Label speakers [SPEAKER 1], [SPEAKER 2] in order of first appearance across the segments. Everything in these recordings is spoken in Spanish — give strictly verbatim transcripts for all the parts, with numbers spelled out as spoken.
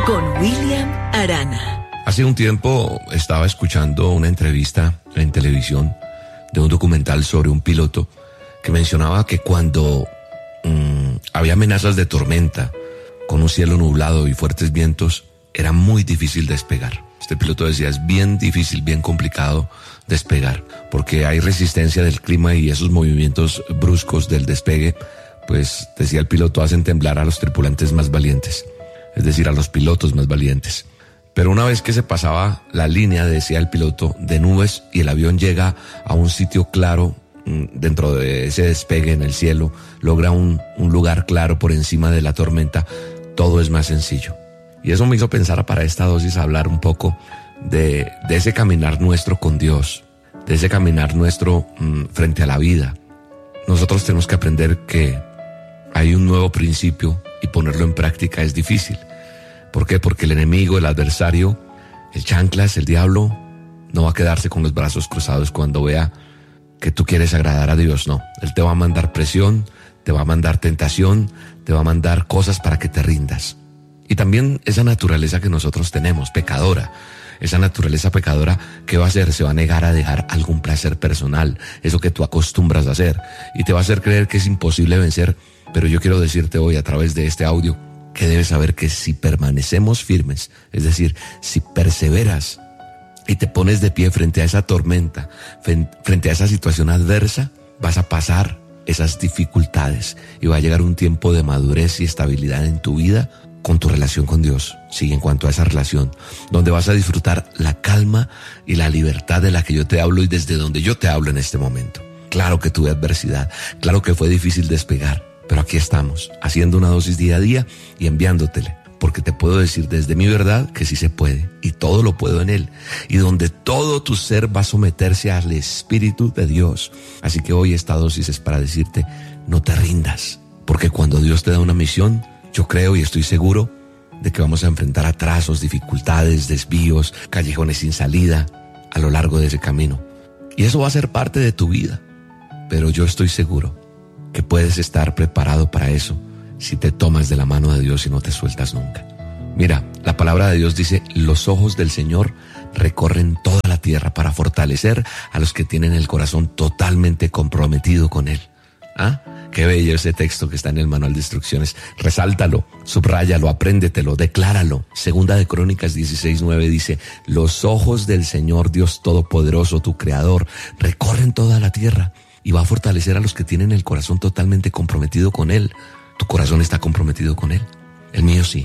[SPEAKER 1] con William Arana.
[SPEAKER 2] Hace un tiempo estaba escuchando una entrevista en televisión de un documental sobre un piloto que mencionaba que cuando mmm, había amenazas de tormenta, con un cielo nublado y fuertes vientos, era muy difícil despegar. Este piloto decía, es bien difícil, bien complicado despegar, porque hay resistencia del clima y esos movimientos bruscos del despegue, pues, decía el piloto, hacen temblar a los tripulantes más valientes, es decir, a los pilotos más valientes. Pero una vez que se pasaba la línea, decía el piloto, de nubes y el avión llega a un sitio claro dentro de ese despegue en el cielo, logra un, un lugar claro por encima de la tormenta, todo es más sencillo. Y eso me hizo pensar para esta dosis hablar un poco de, de ese caminar nuestro con Dios, de ese caminar nuestro mmm, frente a la vida. Nosotros tenemos que aprender que hay un nuevo principio y ponerlo en práctica es difícil. ¿Por qué? Porque el enemigo, el adversario, el chanclas, el diablo, no va a quedarse con los brazos cruzados cuando vea que tú quieres agradar a Dios, no. Él te va a mandar presión, te va a mandar tentación, te va a mandar cosas para que te rindas. Y también esa naturaleza que nosotros tenemos, pecadora, esa naturaleza pecadora, ¿qué va a hacer? Se va a negar a dejar algún placer personal, eso que tú acostumbras a hacer, y te va a hacer creer que es imposible vencer. Pero yo quiero decirte hoy a través de este audio que debes saber que si permanecemos firmes, es decir, si perseveras y te pones de pie frente a esa tormenta, frente a esa situación adversa, vas a pasar esas dificultades y va a llegar un tiempo de madurez y estabilidad en tu vida con tu relación con Dios. Sí, en cuanto a esa relación, donde vas a disfrutar la calma y la libertad de la que yo te hablo y desde donde yo te hablo en este momento. Claro que tuve adversidad, claro que fue difícil despegar, pero aquí estamos, haciendo una dosis día a día y enviándotele, porque te puedo decir desde mi verdad que sí se puede, y todo lo puedo en Él, y donde todo tu ser va a someterse al Espíritu de Dios. Así que hoy esta dosis es para decirte, no te rindas, porque cuando Dios te da una misión, yo creo y estoy seguro de que vamos a enfrentar atrasos, dificultades, desvíos, callejones sin salida a lo largo de ese camino. Y eso va a ser parte de tu vida, pero yo estoy seguro que puedes estar preparado para eso si te tomas de la mano de Dios y no te sueltas nunca. Mira, la palabra de Dios dice, los ojos del Señor recorren toda la tierra para fortalecer a los que tienen el corazón totalmente comprometido con Él. ¿Ah? Qué bello ese texto que está en el manual de instrucciones. Resáltalo, subráyalo, apréndetelo, decláralo. Segunda de Crónicas dieciséis nueve dice, los ojos del Señor Dios Todopoderoso, tu Creador, recorren toda la tierra y va a fortalecer a los que tienen el corazón totalmente comprometido con Él. ¿Tu corazón está comprometido con Él? El mío sí.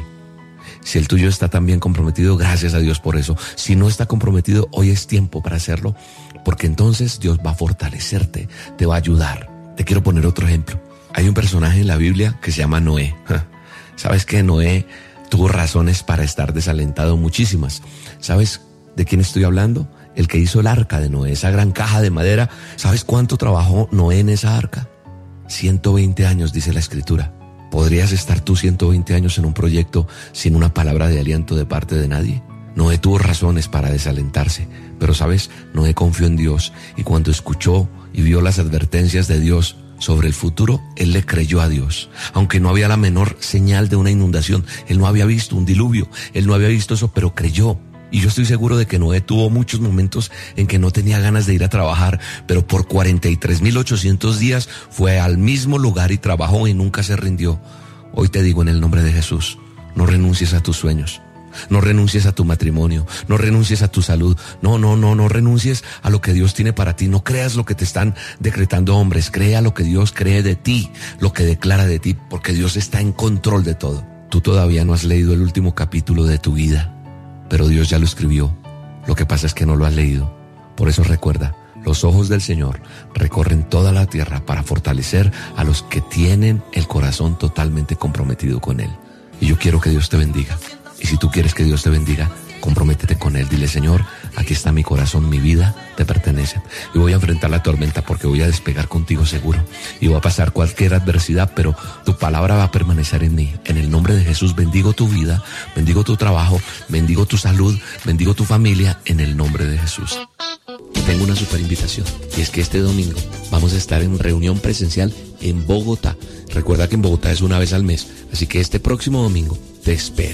[SPEAKER 2] Si el tuyo está también comprometido, gracias a Dios por eso. Si no está comprometido, hoy es tiempo para hacerlo, porque entonces Dios va a fortalecerte, te va a ayudar. Te quiero poner otro ejemplo. Hay un personaje en la Biblia que se llama Noé. ¿Sabes que Noé tuvo razones para estar desalentado? Muchísimas. ¿Sabes de quién estoy hablando? El que hizo el arca de Noé, esa gran caja de madera. ¿Sabes cuánto trabajó Noé en esa arca? ciento veinte años, dice la Escritura. ¿Podrías estar tú ciento veinte años en un proyecto sin una palabra de aliento de parte de nadie? Noé tuvo razones para desalentarse, pero ¿sabes? Noé confió en Dios y cuando escuchó y vio las advertencias de Dios sobre el futuro, él le creyó a Dios. Aunque no había la menor señal de una inundación, él no había visto un diluvio, él no había visto eso, pero creyó. Y yo estoy seguro de que Noé tuvo muchos momentos en que no tenía ganas de ir a trabajar, pero por cuarenta y tres mil ochocientos días fue al mismo lugar y trabajó y nunca se rindió. Hoy te digo en el nombre de Jesús, no renuncies a tus sueños, no renuncies a tu matrimonio, no renuncies a tu salud, no, no, no, no renuncies a lo que Dios tiene para ti, no creas lo que te están decretando hombres, crea lo que Dios cree de ti, lo que declara de ti, porque Dios está en control de todo. Tú todavía no has leído el último capítulo de tu vida, pero Dios ya lo escribió. Lo que pasa es que no lo has leído. Por eso recuerda, los ojos del Señor recorren toda la tierra para fortalecer a los que tienen el corazón totalmente comprometido con Él. Y yo quiero que Dios te bendiga. Y si tú quieres que Dios te bendiga, comprométete con Él. Dile, Señor, aquí está mi corazón, mi vida te pertenece. Y voy a enfrentar la tormenta porque voy a despegar contigo seguro. Y voy a pasar cualquier adversidad, pero tu palabra va a permanecer en mí. En el nombre de Jesús bendigo tu vida, bendigo tu trabajo, bendigo tu salud, bendigo tu familia, en el nombre de Jesús. Y tengo una super invitación, y es que este domingo vamos a estar en reunión presencial en Bogotá. Recuerda que en Bogotá es una vez al mes, así que este próximo domingo te espero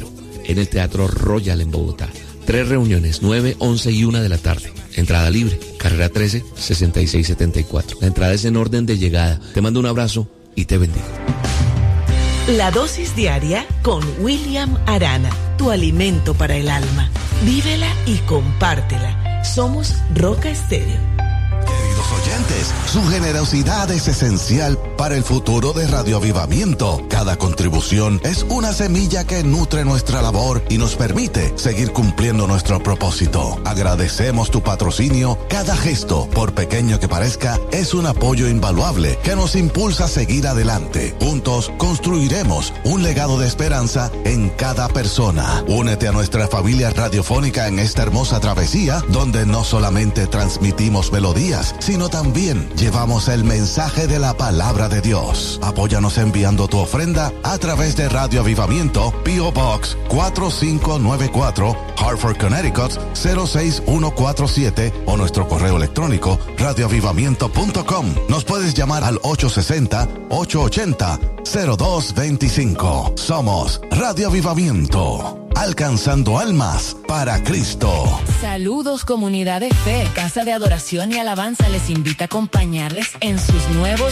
[SPEAKER 2] en el Teatro Royal en Bogotá. Tres reuniones, nueve, once y una de la tarde. Entrada libre, carrera trece, sesenta y seis setenta y cuatro. La entrada es en orden de llegada. Te mando un abrazo y te bendigo.
[SPEAKER 1] La dosis diaria con William Arana, tu alimento para el alma. Vívela y compártela. Somos Roca Estéreo.
[SPEAKER 3] Oyentes, su generosidad es esencial para el futuro de Radio Avivamiento. Cada contribución es una semilla que nutre nuestra labor y nos permite seguir cumpliendo nuestro propósito. Agradecemos tu patrocinio. Cada gesto, por pequeño que parezca, es un apoyo invaluable que nos impulsa a seguir adelante. Juntos construiremos un legado de esperanza en cada persona. Únete a nuestra familia radiofónica en esta hermosa travesía, donde no solamente transmitimos melodías, sino también llevamos el mensaje de la palabra de Dios. Apóyanos enviando tu ofrenda a través de Radio Avivamiento, P O Box cuatro cinco nueve cuatro, Hartford, Connecticut cero seis uno cuatro siete o nuestro correo electrónico radioavivamiento punto com. Nos puedes llamar al ocho seis cero, ocho ocho cero, cero dos dos cinco. Somos Radio Avivamiento, alcanzando almas para Cristo.
[SPEAKER 4] Saludos, comunidad de fe. Casa de Adoración y Alabanza les invita a acompañarles en sus nuevos